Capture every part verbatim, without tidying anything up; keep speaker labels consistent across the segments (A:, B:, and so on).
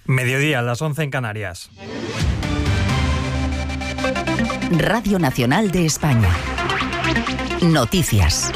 A: Mediodía, a las once en Canarias.
B: Radio Nacional de España. Noticias.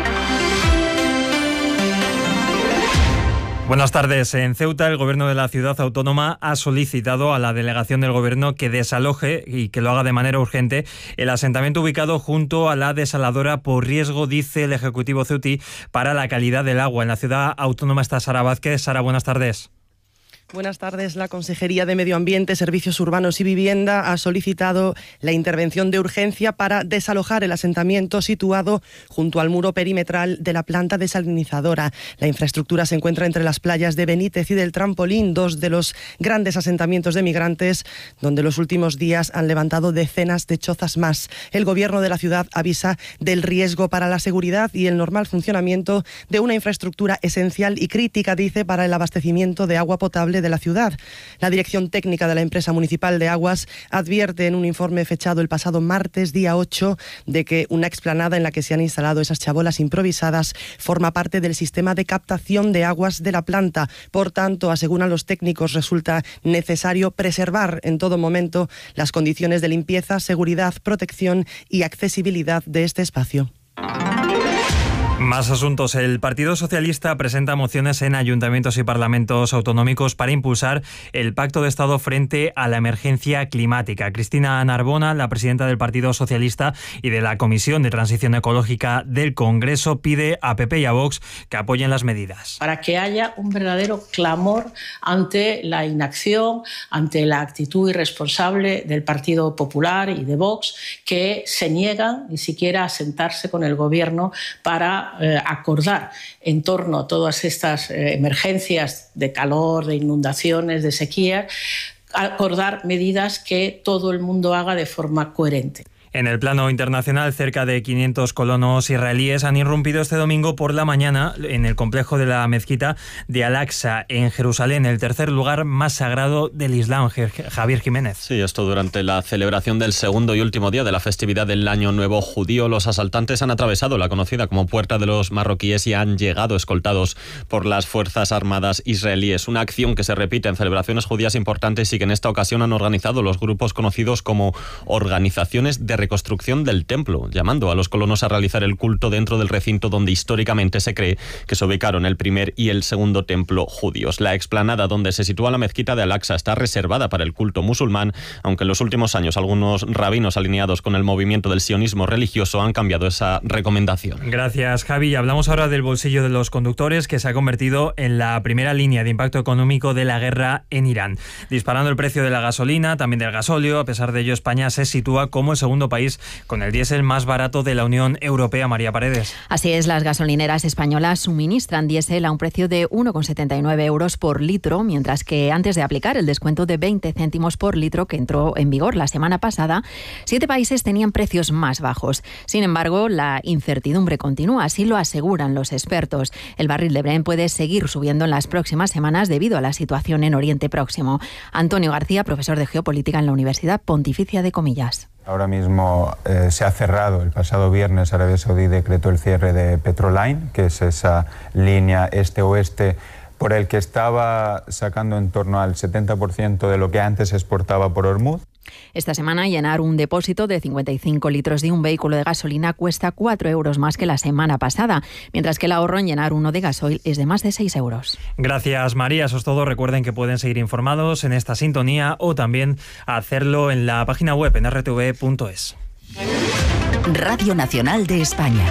A: Buenas tardes. En Ceuta, el Gobierno de la ciudad autónoma ha solicitado a la delegación del Gobierno que desaloje y que lo haga de manera urgente el asentamiento ubicado junto a la desaladora por riesgo, dice el Ejecutivo ceutí, para la calidad del agua. En la ciudad autónoma está Sara Vázquez. Sara, buenas tardes.
C: Buenas tardes. La Consejería de Medio Ambiente, Servicios Urbanos y Vivienda ha solicitado la intervención de urgencia para desalojar el asentamiento situado junto al muro perimetral de la planta desalinizadora. La infraestructura se encuentra entre las playas de Benítez y del Trampolín, dos de los grandes asentamientos de migrantes donde los últimos días han levantado decenas de chozas más. El Gobierno de la ciudad avisa del riesgo para la seguridad y el normal funcionamiento de una infraestructura esencial y crítica, dice, para el abastecimiento de agua potable de la ciudad. La Dirección Técnica de la Empresa Municipal de Aguas advierte en un informe fechado el pasado martes, día ocho, de que una explanada en la que se han instalado esas chabolas improvisadas forma parte del sistema de captación de aguas de la planta. Por tanto, aseguran los técnicos, resulta necesario preservar en todo momento las condiciones de limpieza, seguridad, protección y accesibilidad de este espacio.
A: Más asuntos. El Partido Socialista presenta mociones en ayuntamientos y parlamentos autonómicos para impulsar el Pacto de Estado frente a la emergencia climática. Cristina Narbona, la presidenta del Partido Socialista y de la Comisión de Transición Ecológica del Congreso, pide a P P y a Vox que apoyen las medidas.
D: Para que haya un verdadero clamor ante la inacción, ante la actitud irresponsable del Partido Popular y de Vox, que se niegan ni siquiera a sentarse con el Gobierno para Eh, acordar en torno a todas estas eh, emergencias de calor, de inundaciones, de sequías, acordar medidas que todo el mundo haga de forma coherente.
A: En el plano internacional, cerca de quinientos colonos israelíes han irrumpido este domingo por la mañana en el complejo de la mezquita de Al-Aqsa, en Jerusalén, el tercer lugar más sagrado del Islam. Javier Jiménez.
E: Sí, esto durante la celebración del segundo y último día de la festividad del Año Nuevo Judío. Los asaltantes han atravesado la conocida como Puerta de los Marroquíes y han llegado escoltados por las Fuerzas Armadas israelíes. Una acción que se repite en celebraciones judías importantes y que en esta ocasión han organizado los grupos conocidos como organizaciones de reconstrucción del templo, llamando a los colonos a realizar el culto dentro del recinto donde históricamente se cree que se ubicaron el primer y el segundo templo judíos. La explanada donde se sitúa la mezquita de Al-Aqsa está reservada para el culto musulmán, aunque en los últimos años algunos rabinos alineados con el movimiento del sionismo religioso han cambiado esa recomendación.
A: Gracias, Javi. Y hablamos ahora del bolsillo de los conductores, que se ha convertido en la primera línea de impacto económico de la guerra en Irán. Disparando el precio de la gasolina, también del gasóleo. A pesar de ello, España se sitúa como el segundo país con el diésel más barato de la Unión Europea. María Paredes.
F: Así es, las gasolineras españolas suministran diésel a un precio de uno coma setenta y nueve euros por litro, mientras que antes de aplicar el descuento de veinte céntimos por litro que entró en vigor la semana pasada, siete países tenían precios más bajos. Sin embargo, la incertidumbre continúa, así lo aseguran los expertos. El barril de Brent puede seguir subiendo en las próximas semanas debido a la situación en Oriente Próximo. Antonio García, profesor de Geopolítica en la Universidad Pontificia de Comillas.
G: Ahora mismo eh, se ha cerrado, el pasado viernes Arabia Saudí decretó el cierre de Petroline, que es esa línea este-oeste por el que estaba sacando en torno al setenta por ciento de lo que antes exportaba por Hormuz.
F: Esta semana llenar un depósito de cincuenta y cinco litros de un vehículo de gasolina cuesta cuatro euros más que la semana pasada, mientras que el ahorro en llenar uno de gasoil es de más de seis euros.
A: Gracias, María. Eso es todo. Recuerden que pueden seguir informados en esta sintonía o también hacerlo en la página web en r t v punto es.
B: Radio Nacional de España.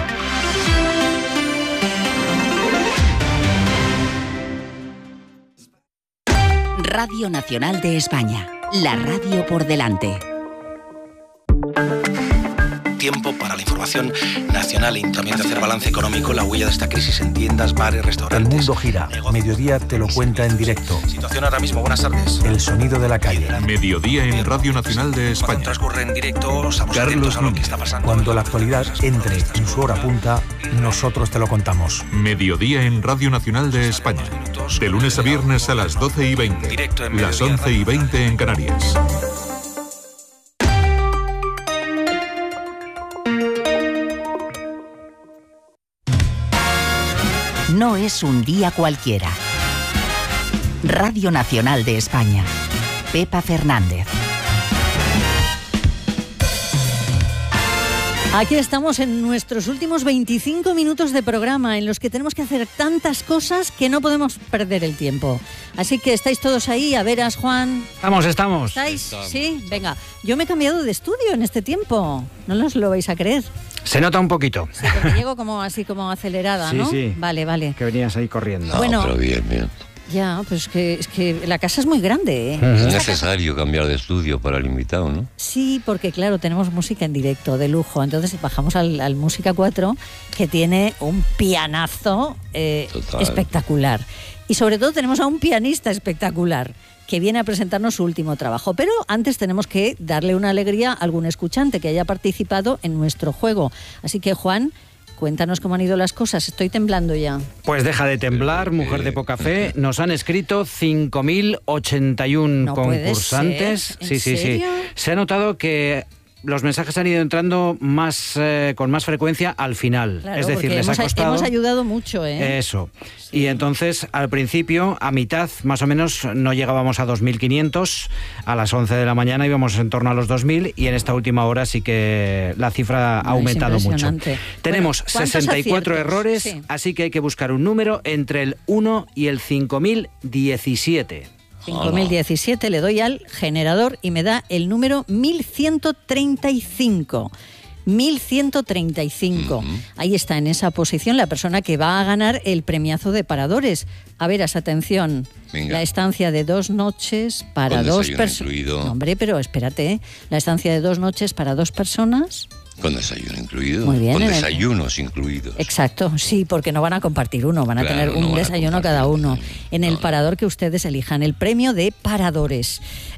B: Radio Nacional de España. La radio por delante.
H: Tiempo para la información nacional y también de hacer balance económico, la huella de esta crisis en tiendas, bares, restaurantes.
I: El mundo gira. Mediodía te lo cuenta en directo.
H: Situación ahora mismo. Buenas tardes.
I: El sonido de la calle.
J: Mediodía en Radio Nacional de España.
H: Cuando transcurre en directo, estamos atentos a lo que está pasando.
I: Cuando la actualidad entre en su hora punta, nosotros te lo contamos.
J: Mediodía en Radio Nacional de España. De lunes a viernes a las doce y veinte. Las once y veinte en Canarias.
B: No es un día cualquiera. Radio Nacional de España. Pepa Fernández.
K: Aquí estamos en nuestros últimos veinticinco minutos de programa en los que tenemos que hacer tantas cosas que no podemos perder el tiempo. Así que estáis todos ahí, a veras, Juan.
I: Estamos, estamos.
K: ¿Estáis?
I: Estamos.
K: Sí, venga. Yo me he cambiado de estudio en este tiempo. No os lo vais a creer.
I: Se nota un poquito.
K: Sí, porque llego como así como acelerada,
I: sí,
K: ¿no?
I: Sí,
K: Vale, vale.
I: Que venías ahí corriendo.
L: No,
K: bueno,
L: pero bien, bien.
K: Ya, pues es que, es que la casa es muy grande, ¿eh?
L: Es necesario cambiar de estudio para el invitado, ¿no?
K: Sí, porque claro, tenemos música en directo, de lujo. Entonces bajamos al, al Música cuatro, que tiene un pianazo eh, espectacular. Y sobre todo tenemos a un pianista espectacular, que viene a presentarnos su último trabajo. Pero antes tenemos que darle una alegría a algún escuchante que haya participado en nuestro juego. Así que, Juan, cuéntanos cómo han ido las cosas. Estoy temblando ya.
I: Pues deja de temblar, mujer de poca fe. Nos han escrito cinco mil ochenta y uno
K: no
I: concursantes.
K: ¿En
I: sí, sí,
K: serio?
I: sí. Se ha notado que los mensajes han ido entrando más eh, con más frecuencia al final.
K: Claro,
I: es decir, les
K: hemos,
I: ha costado...
K: hemos ayudado mucho, ¿eh?
I: Eso.
K: Sí.
I: Y entonces, al principio, a mitad, más o menos, no llegábamos a dos mil quinientos. A las once de la mañana íbamos en torno a los dos mil y en esta última hora sí que la cifra ha
K: No,
I: aumentado mucho.
K: Bueno,
I: Tenemos sesenta y cuatro
K: aciertos?
I: errores,
K: Sí.
I: así que hay que buscar un número entre el uno y el cinco mil diecisiete.
K: cinco mil diecisiete, le doy al generador y me da el número mil ciento treinta y cinco. mil ciento treinta y cinco. Uh-huh. Ahí está, en esa posición, la persona que va a ganar el premiazo de Paradores. A veras, atención. Venga. La estancia de dos noches para
L: Con
K: dos personas.
L: No,
K: hombre, pero espérate, ¿eh? La estancia de dos noches para dos personas.
L: Con desayuno incluido.
K: Muy bien,
L: con
K: el...
L: desayunos incluidos.
K: Exacto, sí, porque no van a compartir uno, van a claro, tener un no desayuno cada uno en el no, parador no. que ustedes elijan, el premio de Paradores.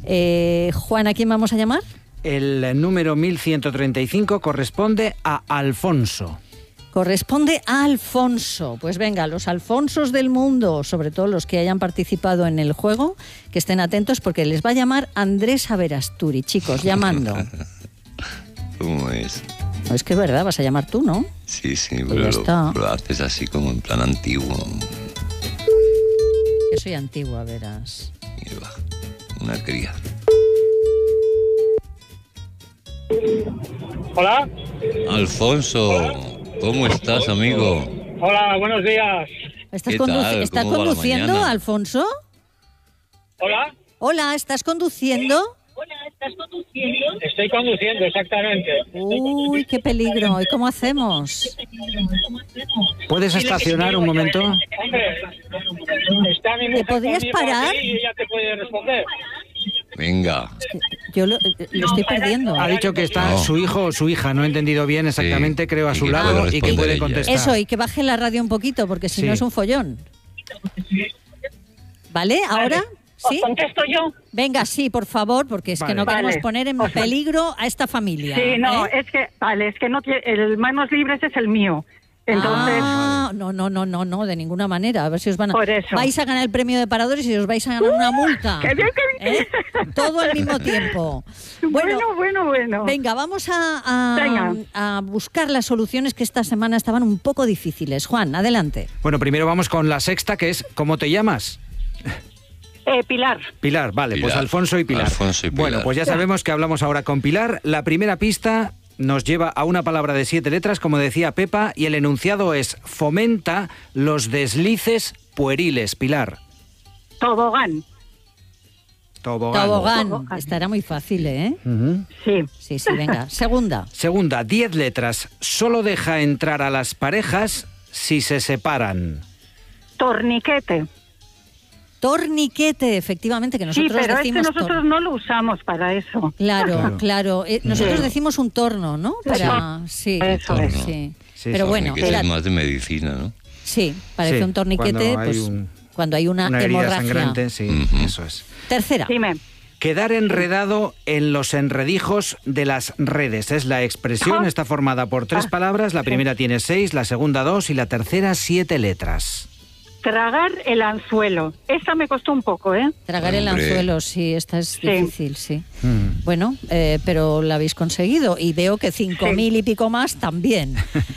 K: Eh, Juan, ¿a quién vamos a llamar?
I: El número mil ciento treinta y cinco corresponde a Alfonso.
K: Corresponde a Alfonso. Pues venga, los Alfonsos del mundo, sobre todo los que hayan participado en el juego, que estén atentos porque les va a llamar Andrés Averasturi. Chicos, llamando.
L: ¿Cómo es?
K: No, es que es verdad, vas a llamar tú, ¿no?
L: Sí, sí,
K: pues
L: pero, lo, pero lo haces así como en plan antiguo.
K: Yo soy antigua, verás.
L: Mira, una cría.
M: Hola.
L: Alfonso, Hola. ¿Cómo estás, amigo?
M: Hola, buenos días.
K: ¿Estás, conduci- ¿estás conduciendo, Alfonso?
M: Hola.
K: Hola, ¿estás conduciendo?
M: Hola, ¿estás conduciendo? Estoy conduciendo, exactamente.
K: Uy, qué peligro. ¿Y cómo hacemos?
I: ¿Puedes estacionar un momento?
M: Hombre, está mi mujer
K: ¿Te podrías parar?
M: Y ella te puede responder.
L: Venga.
K: Es que yo lo, lo estoy perdiendo.
I: Ha dicho que está no. su hijo o su hija, no he entendido bien exactamente, sí, creo, a su lado y que puede ella. contestar.
K: Eso, y que baje la radio un poquito, porque si sí. no es un follón. ¿Vale? ¿Ahora? ¿Sí?
N: ¿Contesto yo?
K: Venga, sí, por favor, porque es vale. que no queremos vale. poner en peligro a esta familia.
N: Sí, no,
K: ¿eh?
N: es que, vale, es que no el manos libres es el mío. Entonces,
K: ah, no, no, no, no, no, de ninguna manera. A ver si os van a...
N: Por eso.
K: Vais a ganar el premio de Paradores y os vais a ganar una multa.
N: ¡Qué bien, qué bien!
K: ¿Eh? Todo al mismo tiempo.
N: Bueno, bueno, bueno. bueno.
K: Venga, vamos a, a,
N: venga.
K: a buscar las soluciones que esta semana estaban un poco difíciles. Juan, adelante.
I: Bueno, primero vamos con la sexta, que es ¿cómo te llamas?
N: Eh, Pilar.
I: Pilar, vale, Pilar. Pues Alfonso y Pilar.
L: Alfonso y Pilar.
I: Bueno, pues ya sabemos que hablamos ahora con Pilar. La primera pista nos lleva a una palabra de siete letras, como decía Pepa, y el enunciado es fomenta los deslices pueriles. Pilar.
N: Tobogán.
I: Tobogán.
K: Tobogán. Tobogán. Estará muy fácil, ¿eh?
N: Uh-huh. Sí.
K: Sí, sí, venga. Segunda.
I: Segunda, diez letras. Solo deja entrar a las parejas si se separan.
N: Torniquete.
K: Torniquete, efectivamente, que nosotros
N: sí, pero
K: decimos...
N: es que nosotros no lo usamos para eso.
K: Claro, claro. claro. Eh, nosotros
N: sí.
K: decimos un torno, ¿no? Para... Sí,
N: eso es.
K: Sí.
I: Sí,
K: pero bueno...
L: Es más de medicina, ¿no?
K: Sí, parece
I: sí,
K: un torniquete,
I: cuando
K: pues
I: hay un,
K: cuando hay una,
I: una herida
K: hemorragia.
I: sangrante, sí, uh-huh. eso es.
K: Tercera.
N: Dime.
I: Quedar enredado en los enredijos de las redes. Es la expresión,
N: ah.
I: está formada por tres
N: ah.
I: palabras. La primera tiene seis, la segunda dos y la tercera siete letras.
N: tragar el anzuelo. Esta me costó un poco, ¿eh?
K: Tragar el
N: Hombre.
K: anzuelo, sí, esta es
N: Sí.
K: difícil, sí. Mm. Bueno, eh, pero la habéis conseguido y veo que cinco mil y pico más también.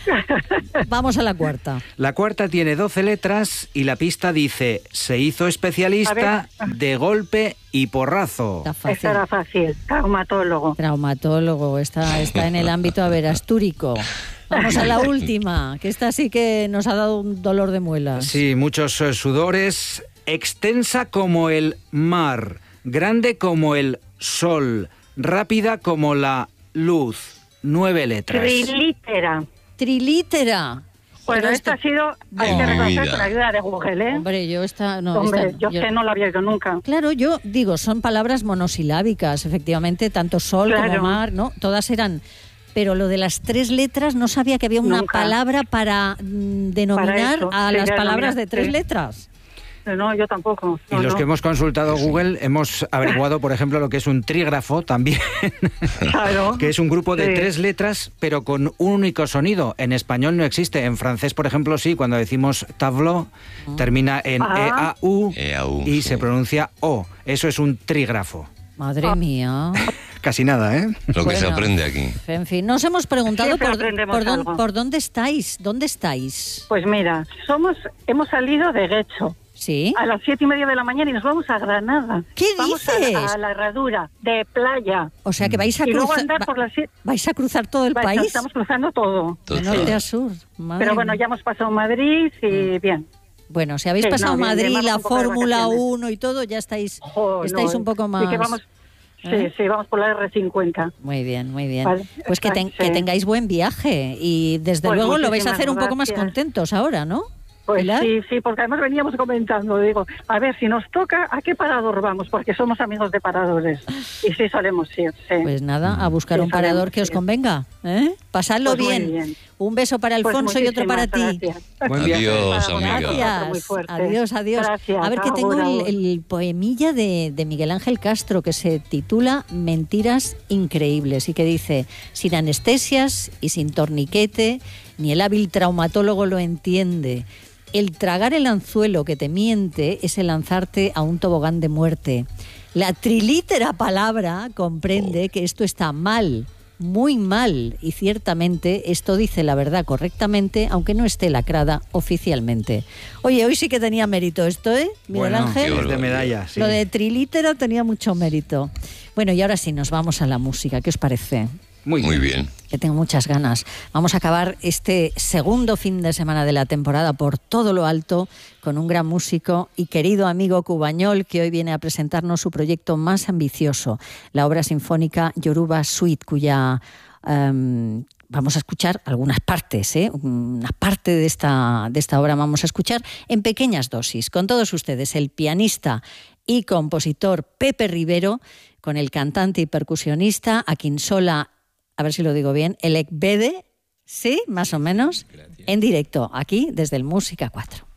K: Vamos a la cuarta.
I: La cuarta tiene doce letras y la pista dice: se hizo especialista de golpe y porrazo.
K: Está fácil.
N: Esta era fácil, traumatólogo.
K: Traumatólogo, está, está en el ámbito averastúrico. Vamos a la última, que esta sí que nos ha dado un dolor de muelas.
I: Sí, muchos eh, sudores. Extensa como el mar, grande como el sol, rápida como la luz. Nueve letras.
N: Trilítera.
K: Trilítera.
N: Bueno,
K: Pero
N: esta ha sido, hay que reconocer, con la ayuda de Google, ¿eh?
K: Hombre, yo esta no.
N: Hombre,
K: esta,
N: yo, que no la había oído nunca.
K: Claro, yo digo, son palabras monosilábicas, efectivamente, tanto sol
N: Claro.
K: como mar, ¿no? Todas eran. Pero lo de las tres letras, no sabía que había una
N: Nunca.
K: palabra para mm, denominar
N: Para eso,
K: a
N: sí,
K: las
N: ya
K: palabras
N: denominar,
K: de tres
N: sí.
K: letras.
N: No, yo tampoco.
I: Y
N: No,
I: los
N: no.
I: que hemos consultado Google hemos averiguado, por ejemplo, lo que es un trígrafo también,
N: Claro.
I: que es un grupo de
N: Sí.
I: tres letras, pero con un único sonido. En español no existe. En francés, por ejemplo, sí. Cuando decimos tableau, termina en
N: Ah.
I: E A U
L: E A U,
I: y
L: sí.
I: se pronuncia O. Eso es un trígrafo.
K: Madre mía.
I: Casi nada, ¿eh?
L: Lo que se
K: Bueno.
L: aprende aquí.
K: En fin, nos hemos preguntado
N: Siempre
K: por,
N: aprendemos
K: por, dón-
N: algo.
K: por dónde estáis. ¿Dónde estáis?
N: Pues mira, somos, hemos salido de Guecho
K: ¿Sí?
N: a las siete y media de la mañana y nos vamos a Granada.
K: ¿Qué
N: vamos a-
K: dices?
N: A, la herradura de playa.
K: O sea que vais a
N: Y luego
K: cruzar.
N: andar
K: va-
N: por las siete-
K: ¿Vais a cruzar todo el
N: Va,
K: país?
N: Estamos cruzando todo.
K: De norte a sur. Madre
N: Pero bueno,
K: mía.
N: ya hemos pasado Madrid y bien.
K: Bueno, si habéis
N: Sí,
K: pasado
N: no, bien,
K: Madrid,
N: bien, vamos
K: la
N: un poco de
K: Fórmula
N: vacaciones.
K: uno y todo, ya estáis,
N: Oh,
K: estáis
N: no,
K: un poco
N: sí
K: más.
N: que vamos,
K: ¿Eh?
N: sí, sí, vamos por la erre cincuenta.
K: Muy bien, muy bien.
N: Vale,
K: Pues que, ten-
N: sí.
K: que tengáis buen viaje y desde
N: Pues
K: luego lo vais a
N: muchísimas
K: hacer un poco más
N: gracias.
K: contentos ahora, ¿no?
N: Pues
K: Pilar.
N: sí, sí, porque además veníamos comentando, digo, a ver, si nos toca, ¿a qué parador vamos? Porque somos amigos de paradores. Y sí solemos ir, sí.
K: Pues nada, a buscar
N: Sí,
K: un parador
N: sabemos,
K: que os
N: sí.
K: convenga. ¿eh? Pasadlo
N: Pues muy
K: bien.
N: bien.
K: Un beso para
N: Pues
K: Alfonso y otro para ti.
N: muchísimas gracias.
I: Buen viaje.
L: Adiós,
N: Para
L: amiga.
N: vosotros, muy
K: Gracias.
N: fuerte.
K: Adiós, adiós.
N: Gracias,
K: A ver, que tengo
N: agur,
K: el,
N: agur.
K: el poemilla de, de Miguel Ángel Castro que se titula Mentiras increíbles y que dice: sin anestesias y sin torniquete, ni el hábil traumatólogo lo entiende. El tragar el anzuelo que te miente es el lanzarte a un tobogán de muerte. La trilítera palabra comprende que esto está mal, muy mal, y ciertamente esto dice la verdad correctamente, aunque no esté lacrada oficialmente. Oye, hoy sí que tenía mérito esto, ¿eh, Miguel
I: Bueno,
K: Ángel?
I: es de medalla, sí.
K: Lo de trilítera tenía mucho mérito. Bueno, y ahora sí, nos vamos a la música. ¿Qué os parece?
I: Muy
L: Muy
I: bien.
L: bien.
K: Que tengo muchas ganas. Vamos a acabar este segundo fin de semana de la temporada por todo lo alto con un gran músico y querido amigo cubañol que hoy viene a presentarnos su proyecto más ambicioso, la obra sinfónica Yoruba Suite, cuya um, vamos a escuchar algunas partes, ¿eh? Una parte de esta, de esta obra vamos a escuchar en pequeñas dosis. Con todos ustedes, el pianista y compositor Pepe Rivero, con el cantante y percusionista Akinsola, a ver si lo digo bien, el Ekbede, sí, más o menos, en directo, aquí desde el Música cuatro.